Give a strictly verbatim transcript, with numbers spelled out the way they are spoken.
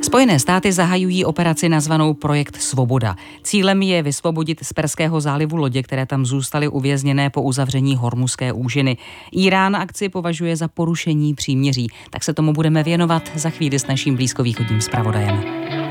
Spojené státy zahajují operaci nazvanou Projekt Svoboda. Cílem je vysvobodit z Perského zálivu lodě, které tam zůstaly uvězněné po uzavření Hormuzské úžiny. Írán akci považuje za porušení příměří, tak se tomu budeme věnovat za chvíli s naším blízkovýchodním zpravodajem.